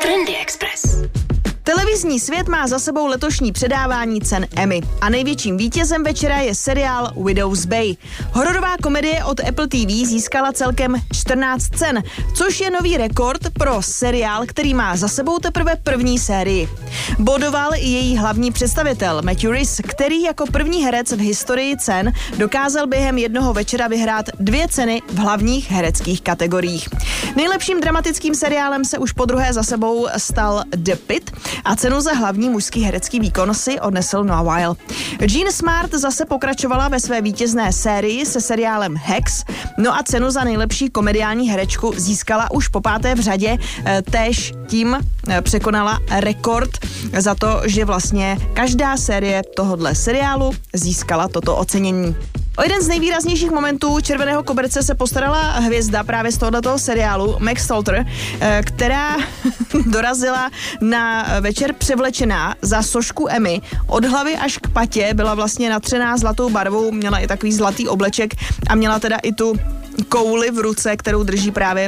Trendy Express. Televizní svět má za sebou letošní předávání cen Emmy a největším vítězem večera je seriál Widow's Bay. Hororová komedie od Apple TV získala celkem 14 cen, což je nový rekord pro seriál, který má za sebou teprve první sérii. Bodoval i její hlavní představitel Matthew Rhys, který jako první herec v historii cen dokázal během jednoho večera vyhrát 2 ceny v hlavních hereckých kategoriích. Nejlepším dramatickým seriálem se už podruhé za sebou stal The Pitt a cenu za hlavní mužský herecký výkon si odnesl Noah Wyle. Jean Smart zase pokračovala ve své vítězné sérii se seriálem Hacks, no a cenu za nejlepší komediální herečku získala už po 5. v řadě, též tím překonala rekord za to, že vlastně každá série tohodle seriálu získala toto ocenění. O jeden z nejvýraznějších momentů Červeného koberce se postarala hvězda právě z tohoto seriálu, Meg Stalter, která dorazila na večer převlečená za sošku Emmy. Od hlavy až k patě byla vlastně natřená zlatou barvou, měla i takový zlatý obleček a měla teda i tu kouli v ruce, kterou drží právě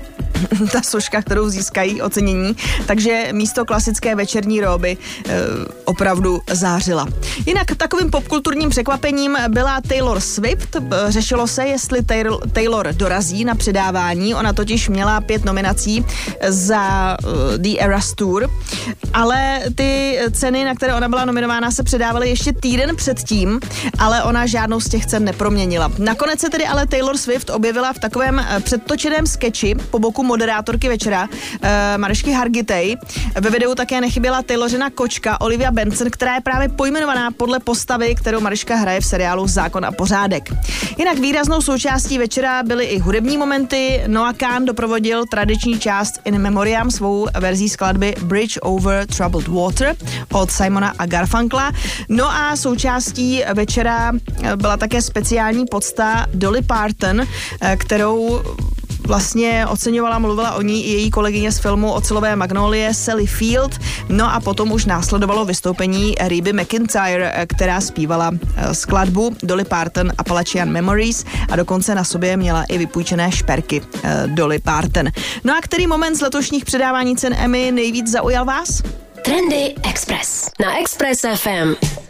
ta soška, kterou získají ocenění, takže místo klasické večerní róby opravdu zářila. Jinak takovým popkulturním překvapením byla Taylor Swift. Řešilo se, jestli Taylor dorazí na předávání. Ona totiž měla 5 nominací za The Eras Tour, ale ty ceny, na které ona byla nominována, se předávaly ještě týden předtím, ale ona žádnou z těch cen neproměnila. Nakonec se tedy ale Taylor Swift objevila v takovém předtočeném sketchi po boku moderátorky večera Marišky Hargitay. Ve videu také nechyběla Taylorina kočka Olivia Benson, která je právě pojmenovaná podle postavy, kterou Mariška hraje v seriálu Zákon a pořádek. Jinak výraznou součástí večera byly i hudební momenty. Noah Kahan doprovodil tradiční část In Memoriam svou verzí skladby Bridge Over Troubled Water od Simona a Garfunkla. No a součástí večera byla také speciální pocta Dolly Parton, kterou vlastně oceňovala, mluvila o ní i její kolegyně z filmu Ocelové magnolie Sally Field, no a potom už následovalo vystoupení Reba McEntire, která zpívala skladbu Dolly Parton Appalachian Memories a dokonce na sobě měla i vypůjčené šperky Dolly Parton. No a který moment z letošních předávání cen Emmy nejvíc zaujal vás? Trendy Express na Express FM.